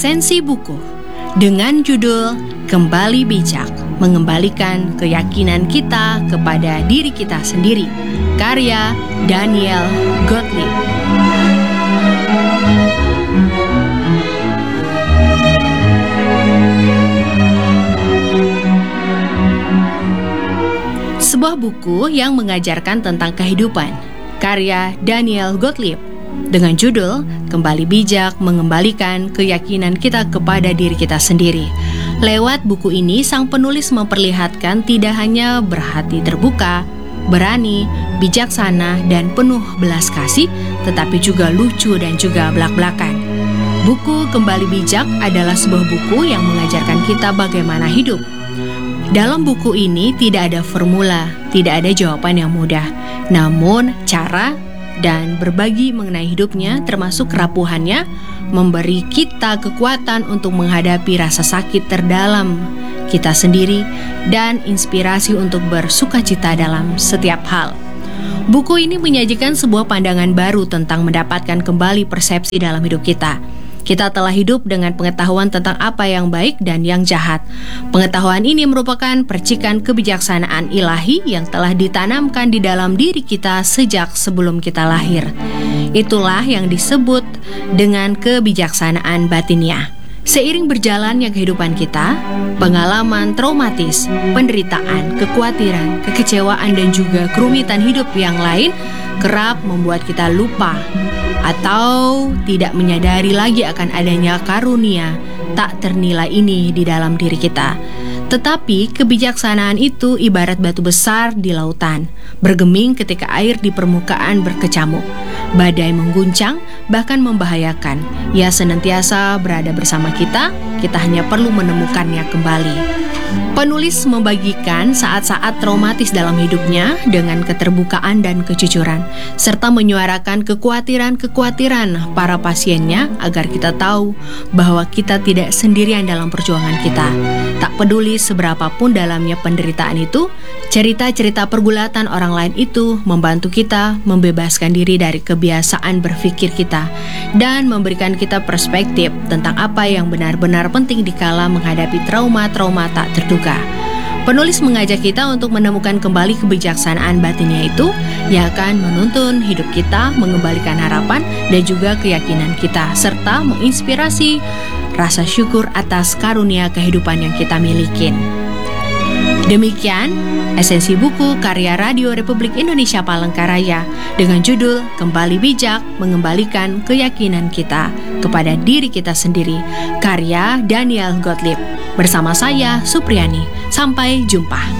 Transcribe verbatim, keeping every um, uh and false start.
Esensi buku dengan judul Kembali Bijak, Mengembalikan Keyakinan Kita kepada Diri Kita Sendiri, karya Daniel Gottlieb. Sebuah buku yang mengajarkan tentang kehidupan, karya Daniel Gottlieb, dengan judul Kembali Bijak, Mengembalikan Keyakinan Kita kepada Diri Kita Sendiri. Lewat buku ini, sang penulis memperlihatkan tidak hanya berhati terbuka, berani, bijaksana, dan penuh belas kasih, tetapi juga lucu dan juga belak-belakan. Buku Kembali Bijak adalah sebuah buku yang mengajarkan kita bagaimana hidup. Dalam buku ini tidak ada formula, tidak ada jawaban yang mudah, namun cara dan berbagi mengenai hidupnya, termasuk kerapuhannya, memberi kita kekuatan untuk menghadapi rasa sakit terdalam kita sendiri dan inspirasi untuk bersukacita dalam setiap hal. Buku ini menyajikan sebuah pandangan baru tentang mendapatkan kembali persepsi dalam hidup kita. Kita telah hidup dengan pengetahuan tentang apa yang baik dan yang jahat. Pengetahuan ini merupakan percikan kebijaksanaan ilahi yang telah ditanamkan di dalam diri kita sejak sebelum kita lahir. Itulah yang disebut dengan kebijaksanaan batiniah. Seiring berjalannya kehidupan kita, pengalaman traumatis, penderitaan, kekhawatiran, kekecewaan, dan juga kerumitan hidup yang lain kerap membuat kita lupa atau tidak menyadari lagi akan adanya karunia tak ternilai ini di dalam diri kita. Tetapi kebijaksanaan itu ibarat batu besar di lautan, bergeming ketika air di permukaan berkecamuk. Badai mengguncang, bahkan membahayakan. Ia senantiasa berada bersama kita, kita hanya perlu menemukannya kembali. Penulis membagikan saat-saat traumatis dalam hidupnya dengan keterbukaan dan kejujuran, serta menyuarakan kekhawatiran-kekhawatiran para pasiennya agar kita tahu bahwa kita tidak sendirian dalam perjuangan kita. Tak peduli seberapapun dalamnya penderitaan itu, cerita-cerita pergulatan orang lain itu membantu kita membebaskan diri dari kebiasaan berpikir kita dan memberikan kita perspektif tentang apa yang benar-benar penting dikala menghadapi trauma-trauma tak terduga. Penulis mengajak kita untuk menemukan kembali kebijaksanaan batinnya itu yang akan menuntun hidup kita, mengembalikan harapan dan juga keyakinan kita, serta menginspirasi rasa syukur atas karunia kehidupan yang kita miliki. Demikian esensi buku karya Radio Republik Indonesia Palangkaraya dengan judul Kembali Bijak, Mengembalikan Keyakinan Kita kepada Diri Kita Sendiri, karya Daniel Gottlieb. Bersama saya, Supriyani. Sampai jumpa.